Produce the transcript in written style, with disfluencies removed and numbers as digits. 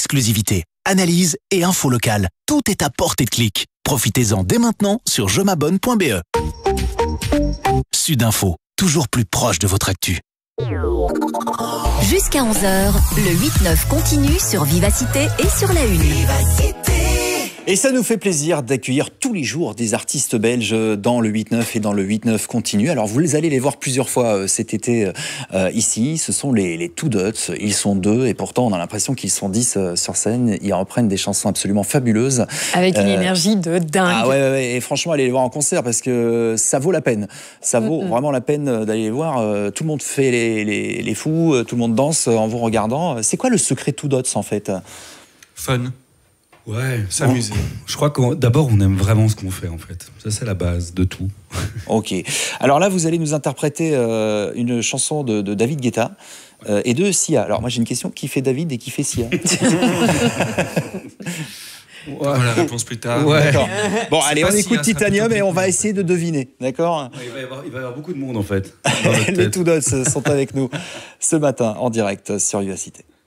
exclusivité, analyse et info locale. Tout est à portée de clic. Profitez-en dès maintenant sur jemabonne.be. Sudinfo, toujours plus proche de votre actu. Jusqu'à 11h, le 8-9 continue sur Vivacité et sur la Une. Et ça nous fait plaisir d'accueillir tous les jours des artistes belges dans le 8-9 et dans le 8-9 continu. Alors vous allez les voir plusieurs fois cet été ici. Ce sont les Two Dots. Ils sont 2 et pourtant on a l'impression qu'ils sont 10 sur scène. Ils reprennent des chansons absolument fabuleuses. Avec une énergie de dingue. Ah ouais, et franchement allez les voir en concert parce que ça vaut la peine. Ça vaut vraiment la peine d'aller les voir. Tout le monde fait les fous, tout le monde danse en vous regardant. C'est quoi le secret Two Dots en fait? Fun. Ouais, s'amuser. Je crois que d'abord, on aime vraiment ce qu'on fait, en fait. Ça, c'est la base de tout. Ok. Alors là, vous allez nous interpréter une chanson de David Guetta et de Sia. Alors moi, j'ai une question. Qui fait David et qui fait Sia? On a la réponse plus tard. Ouais. D'accord. Bon, allez, on écoute Titanium et on va essayer de deviner. D'accord? Il va y avoir beaucoup de monde, en fait. Les Two Dots sont avec nous ce matin en direct sur Vivacité.